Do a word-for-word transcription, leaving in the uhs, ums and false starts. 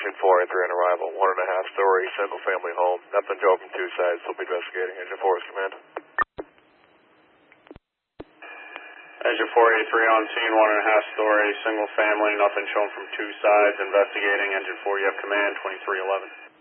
Engine four eight three on arrival, one and a half story, single family home. Nothing drove from two sides, so we'll be investigating. Engine four is command. Engine four eight three on scene, one and a half story, single family, nothing shown from two sides, investigating. Engine four, you have command, twenty-three eleven.